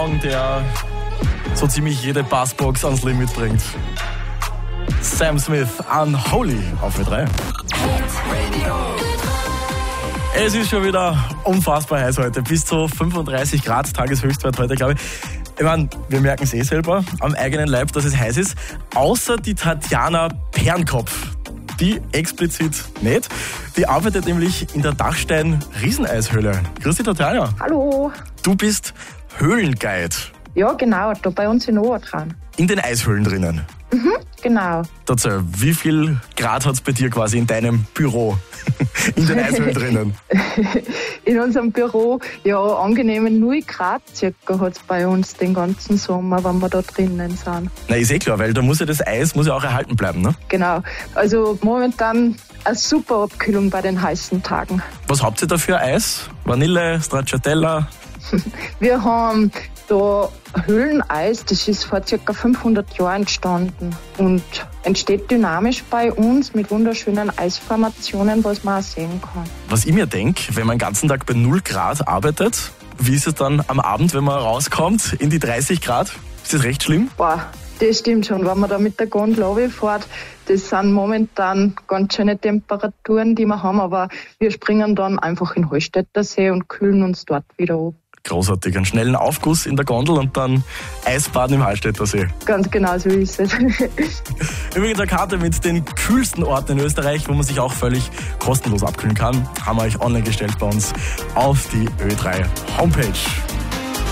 Song, der so ziemlich jede Bassbox ans Limit bringt. Sam Smith, Unholy auf Ö3. Es ist schon wieder unfassbar heiß heute. Bis zu 35 Grad Tageshöchstwert heute, glaube ich. Ich meine, wir merken es selber am eigenen Leib, dass es heiß ist. Außer die Tatjana Pernkopf. Die explizit nicht. Die arbeitet nämlich in der Dachstein-Rieseneishöhle. Grüß dich, Tatjana. Hallo. Du bist Höhlenguide. Ja, genau, da bei uns in Obertran. In den Eishöhlen drinnen. Genau. Erzähl, wie viel Grad hat es bei dir quasi in deinem Büro? In den Eishöhlen drinnen? In unserem Büro, ja, angenehme 0 Grad circa hat es bei uns den ganzen Sommer, wenn wir da drinnen sind. Na, ist eh klar, weil da muss ja das Eis auch erhalten bleiben, ne? Genau. Also momentan eine super Abkühlung bei den heißen Tagen. Was habt ihr da für Eis? Vanille, Stracciatella? Wir haben da Höhleneis, das ist vor ca. 500 Jahren entstanden und entsteht dynamisch bei uns mit wunderschönen Eisformationen, was man auch sehen kann. Was ich mir denke, wenn man den ganzen Tag bei 0 Grad arbeitet, wie ist es dann am Abend, wenn man rauskommt in die 30 Grad? Ist das recht schlimm? Boah, das stimmt schon. Wenn man da mit der Gondel runterfährt, das sind momentan ganz schöne Temperaturen, die wir haben, aber wir springen dann einfach in Hallstätter See und kühlen uns dort wieder ab. Großartig, einen schnellen Aufguss in der Gondel und dann Eisbaden im Hallstätter See. Ganz genau so ist es. Übrigens eine Karte mit den kühlsten Orten in Österreich, wo man sich auch völlig kostenlos abkühlen kann, haben wir euch online gestellt bei uns auf die Ö3 Homepage.